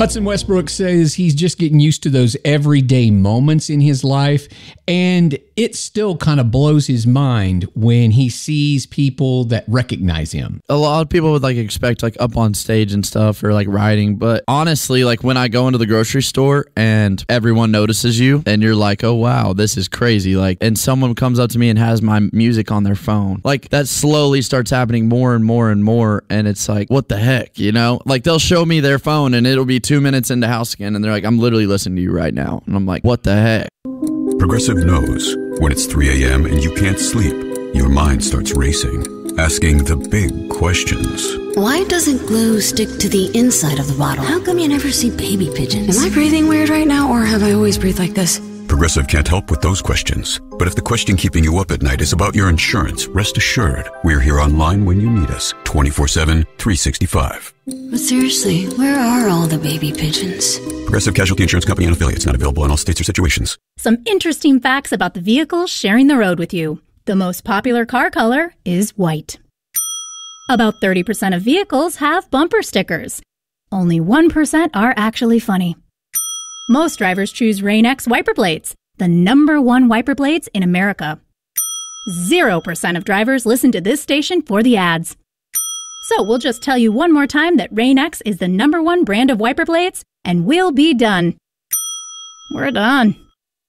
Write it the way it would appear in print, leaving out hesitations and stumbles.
Hudson Westbrook says he's just getting used to those everyday moments in his life, and it still kind of blows his mind when he sees people that recognize him. A lot of people would like expect like up on stage and stuff or like riding, but honestly, like when I go into the grocery store and everyone notices you and you're like, oh wow, this is crazy, like, and someone comes up to me and has my music on their phone, like that slowly starts happening more and more and more, and it's like, what the heck, you know? Like they'll show me their phone and it'll be 2 minutes into house again and they're like, I'm literally listening to you right now, and I'm like, what the heck? Progressive knows when it's 3 a.m. and you can't sleep, your mind starts racing, asking the big questions. Why doesn't glue stick to the inside of the bottle? How come you never see baby pigeons? Am I breathing weird right now, or have I always breathed like this? Progressive can't help with those questions. But if the question keeping you up at night is about your insurance, rest assured, we're here online when you need us, 24/7, 365. But seriously, where are all the baby pigeons? Progressive Casualty Insurance Company and affiliates, not available in all states or situations. Some interesting facts about the vehicles sharing the road with you. The most popular car color is white. About 30% of vehicles have bumper stickers. Only 1% are actually funny. Most drivers choose Rain-X wiper blades, the #1 wiper blades in America. 0% of drivers listen to this station for the ads. So we'll just tell you one more time that Rain-X is the #1 brand of wiper blades, and we'll be done. We're done.